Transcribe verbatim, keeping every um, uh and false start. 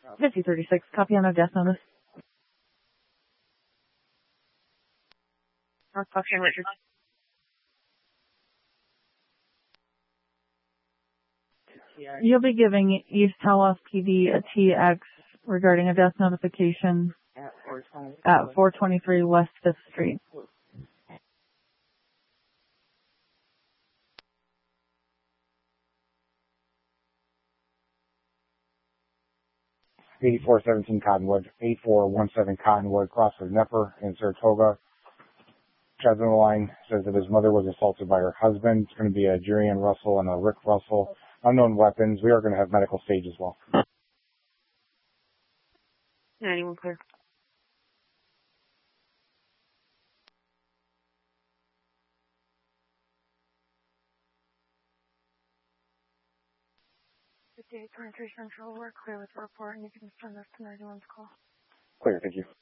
fifty thirty-six, copy on a death notice. North Buckshire, Richard. You'll be giving East Tawas P D a T X regarding a death notification at four twenty-three West fifth Street. eighty-four seventeen Cottonwood, eighty-four seventeen Cottonwood, Crossroad Nepper in Saratoga. Chad's on the line, says that his mother was assaulted by her husband. It's going to be a Jerian Russell and a Rick Russell. Unknown weapons. We are going to have medical stage as well. ninety-one clear. fifty-eight twenty-three Central, we're clear with the report, and you can send us to ninety-one's call. Clear, thank you.